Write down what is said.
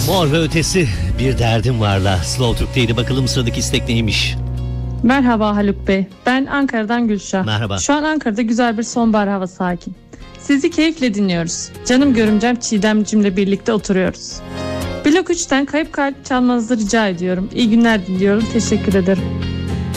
Mor ve Ötesi bir derdim varla Slow Türk'teydi. Bakalım sıradaki istek neymiş? Merhaba Haluk Bey. Ben Ankara'dan Gülşah. Merhaba. Şu an Ankara'da güzel bir sonbahar havası hakim. Sizi keyifle dinliyoruz. Canım görümcem Çiğdemcimle birlikte oturuyoruz. Blok 3'ten Kayıp Kalp çalmanızı rica ediyorum. İyi günler diliyorum. Teşekkür ederim.